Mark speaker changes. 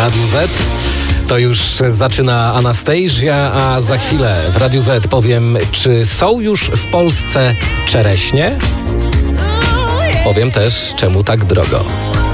Speaker 1: Radiu Z. To już zaczyna Anastasia, a za chwilę w Radiu Z powiem, czy są już w Polsce czereśnie? Powiem też, czemu tak drogo.